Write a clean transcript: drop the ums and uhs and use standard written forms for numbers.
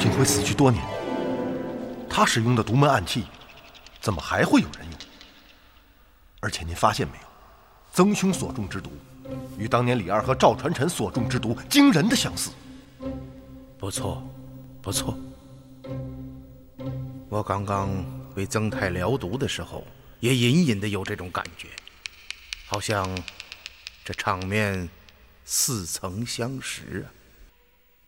竟会死去多年。他使用的独门暗器，怎么还会有人用？而且您发现没有，曾兄所中之毒，与当年李二和赵传臣所中之毒惊人的相似。 不错，不错。我刚刚为曾太疗毒的时候，也隐隐的有这种感觉，好像这场面似曾相识啊。